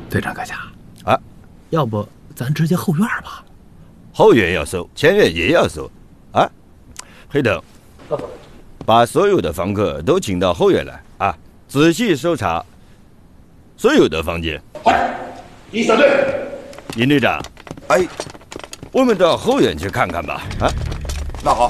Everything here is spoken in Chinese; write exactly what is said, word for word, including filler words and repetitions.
队长阁下， 啊， 要不咱直接后院吧？ 后院要收，前院也要收，啊，黑灯，把所有的房客都请到后院来啊，仔细搜查所有的房间。 嗨，第三队， 尹队长， 哎， 我们到后院去看看吧，啊。 那好。